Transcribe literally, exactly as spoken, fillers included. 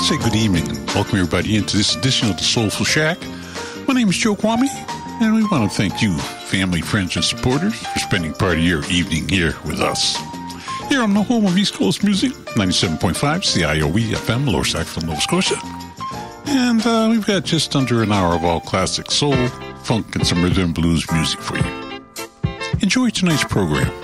say good evening and welcome everybody into this edition of the Soulful Shack. My name is Joe Kwame, and we want to thank you, family, friends, and supporters, for spending part of your evening here with us. Here on the home of East Coast Music, ninety-seven point five C I O E F M, Lower Sackville, Nova Scotia. And uh, we've got just under an hour of all classic soul, funk, and some rhythm and blues music for you. Enjoy tonight's program.